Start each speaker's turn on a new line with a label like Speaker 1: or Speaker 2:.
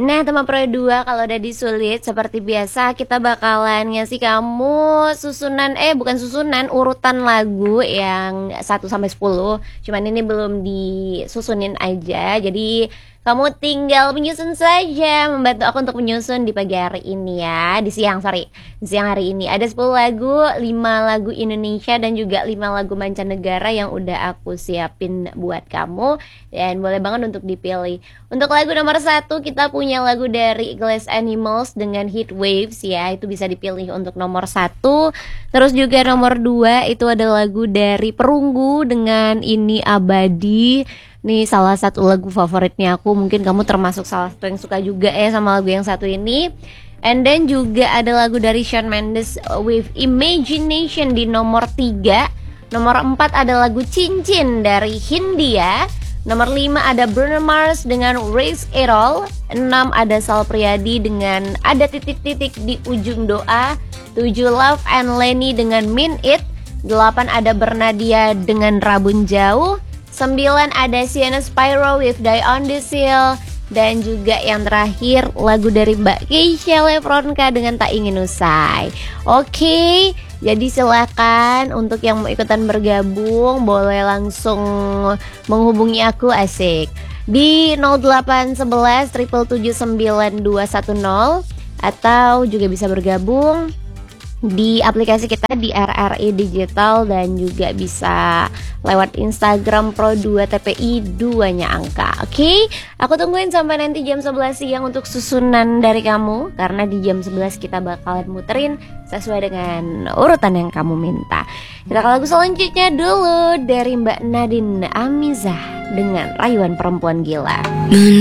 Speaker 1: Nah, teman Pro 2, kalau udah disulit seperti biasa kita bakalan ngasih kamu susunan bukan susunan, urutan lagu yang 1 sampai 10. Cuman ini belum disusunin aja. Jadi kamu tinggal menyusun saja, membantu aku untuk menyusun di pagi hari ini ya. Di siang, sorry. Di siang hari ini ada 10 lagu, 5 lagu Indonesia dan juga 5 lagu mancanegara yang udah aku siapin buat kamu. Dan boleh banget untuk dipilih. Untuk lagu nomor 1 kita punya lagu dari Glass Animals dengan Heat Waves ya. Itu bisa dipilih untuk nomor 1. Terus juga nomor 2 itu ada lagu dari Perunggu dengan Ini Abadi. Nih salah satu lagu favoritnya aku. Mungkin kamu termasuk salah satu yang suka juga ya sama lagu yang satu ini. And then juga ada lagu dari Shawn Mendes with Imagination di nomor 3. Nomor 4 ada lagu Cincin dari Hindia. Nomor 5 ada Bruno Mars dengan Risk It All. 6 ada Sal Priadi dengan Ada Titik-Titik di Ujung Doa. 7 Love and Lenny dengan Mean It. 8 ada Bernadia dengan Rabun Jauh. 9 ada Sienna Spyro with Die on the Seal. Dan juga yang terakhir lagu dari Mbak Keisha Lefronka dengan Tak Ingin Usai. Oke, jadi silakan untuk yang mau ikutan bergabung boleh langsung menghubungi aku asik di 0811 777 9210 atau juga bisa bergabung di aplikasi kita di RRI Digital dan juga bisa lewat Instagram Pro 2 TPI 2-nya angka. Oke, aku tungguin sampai nanti jam 11 siang untuk susunan dari kamu, karena di jam 11 kita bakalan muterin sesuai dengan urutan yang kamu minta. Kita ke lagu selanjutnya dulu dari Mbak Nadine Amizah dengan Rayuan Perempuan Gila.